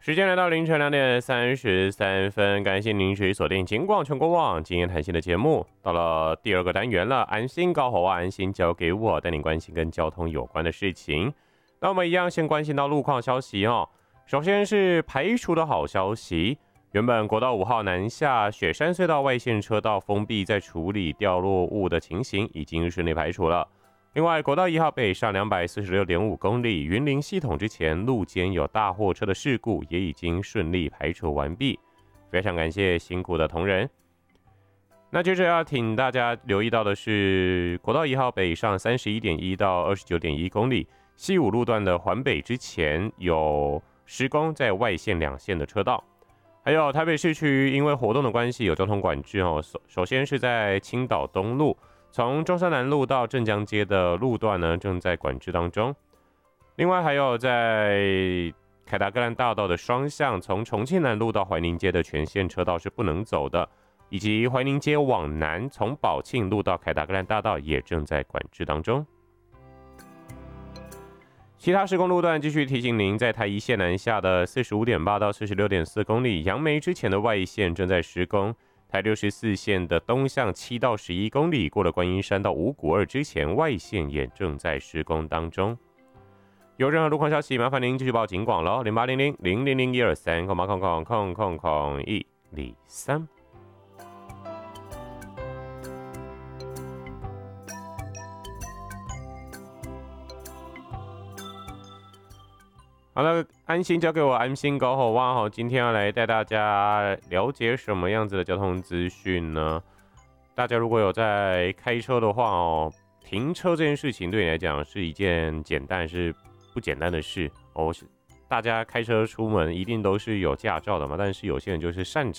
时间来到凌晨2点33分，感谢您持续锁定金广全国网今天谈心的节目，到了第二个单元了，安心高吼啊，安心交给我，带您关心跟交通有关的事情。那我们一样先关心到路况消息哦。首先是排除的好消息，原本国道5号南下雪山隧道外线车道封闭，在处理掉落物的情形已经顺利排除了。另外，国道1号北上246.5公里云林系统之前路肩有大货车的事故也已经顺利排除完毕，非常感谢辛苦的同仁。那接着要请大家留意到的是，国道1号北上31.1到29.1公里，西武路段的环北之前有施工在外线2线的车道，还有台北市区因为活动的关系有交通管制哦。首先是在青岛东路。从中山南路到镇江街的路段呢，正在管制当中。另外还有在凯达格兰大道的双向，从重庆南路到怀宁街的全线车道是不能走的，以及怀宁街往南，从宝庆路到凯达格兰大道也正在管制当中。其他施工路段继续提醒您，在台一线南下的45.8到46.4公里，杨梅之前的外线正在施工。台64线的东向7到11公里，过了观音山到五股二之前，外线也正在施工当中。有任何路况消息，麻烦您继续报警广咯，0800-000-123，000-103。好了，安心交给我，安心搞好哇！好，今天要来带大家了解什么样子的交通资讯呢？大家如果有在开车的话哦，停车这件事情对你来讲是一件简单是不简单的事哦。大家开车出门一定都是有驾照的嘛，但是有些人就是擅